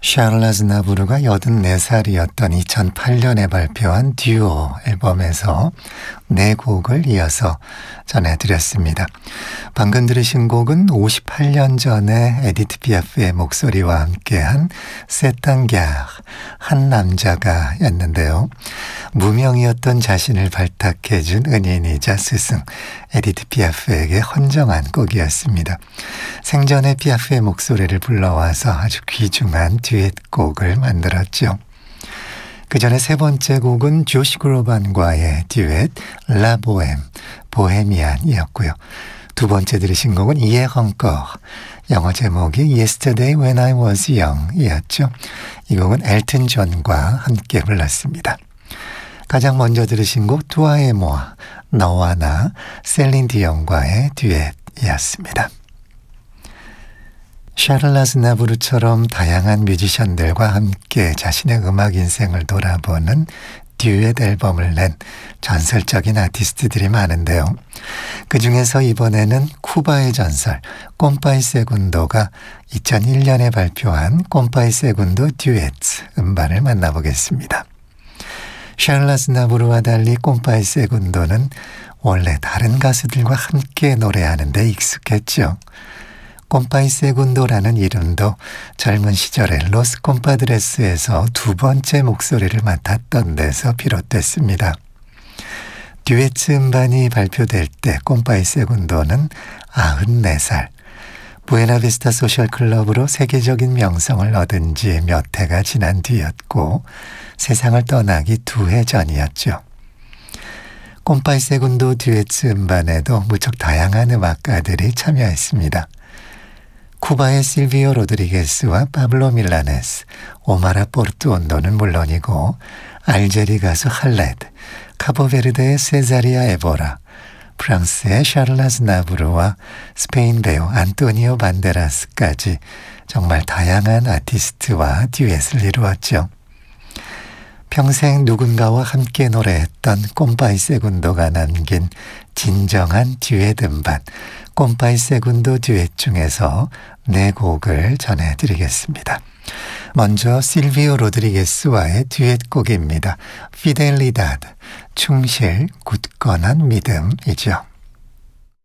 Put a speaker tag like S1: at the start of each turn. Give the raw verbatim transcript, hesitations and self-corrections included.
S1: 샤를 아즈나부르가 여든네 살이었던 이천팔 년에 발표한 듀오 앨범에서 네 곡을 이어서 전해드렸습니다. 방금 들으신 곡은 오십팔 년 전에 에디트 피아프의 목소리와 함께한 세탄갸, 한 남자가 였는데요. 무명이었던 자신을 발탁해준 은인이자 스승 에디트 피아프에게 헌정한 곡이었습니다. 생전에 피아프의 목소리를 불러와서 아주 귀중한 듀엣곡을 만들었죠. 그 전에 세 번째 곡은 조시 그로반과의 듀엣 라 보엠, 보헤미안이었고요. 두 번째 들으신 곡은 이에 헝꺼, 영어 제목이 Yesterday When I Was Young 이었죠. 이 곡은 엘튼 존과 함께 불렀습니다. 가장 먼저 들으신 곡 투아에 모아, 너와 나, 셀린 디온과의 듀엣이었습니다. 샤를 아즈나부르처럼 다양한 뮤지션들과 함께 자신의 음악 인생을 돌아보는 듀엣 앨범을 낸 전설적인 아티스트들이 많은데요. 그 중에서 이번에는 쿠바의 전설 꼼파이 세군도가 이천일 년에 발표한 꼼파이 세군도 듀엣 음반을 만나보겠습니다. 샤를 아즈나부르와 달리 꼼파이 세군도는 원래 다른 가수들과 함께 노래하는 데 익숙했죠. 꼼파이 세군도라는 이름도 젊은 시절에 로스 콤파드레스에서 두 번째 목소리를 맡았던 데서 비롯됐습니다. 듀엣 음반이 발표될 때 꼼파이 세군도는 아흔네 살, 부에나비스타 소셜클럽으로 세계적인 명성을 얻은 지 몇 해가 지난 뒤였고 세상을 떠나기 두 해 전이었죠. 꼼파이 세군도 듀엣 음반에도 무척 다양한 음악가들이 참여했습니다. 쿠바의 실비오 로드리게스와 파블로 밀라네스, 오마라 포르투온도는 물론이고 알제리 가수 할레드, 카보베르데의 세자리아 에보라, 프랑스의 샤를 아즈나부르와 스페인 배우 안토니오 반데라스까지 정말 다양한 아티스트와 듀엣을 이루었죠. 평생 누군가와 함께 노래했던 꼼파이 세군도가 남긴 진정한 듀엣 음반 꼼파이 세군도 듀엣 중에서 네 곡을 전해드리겠습니다. 먼저 실비오 로드리게스와의 듀엣곡입니다. 피델리다드, 충실, 굳건한 믿음이죠.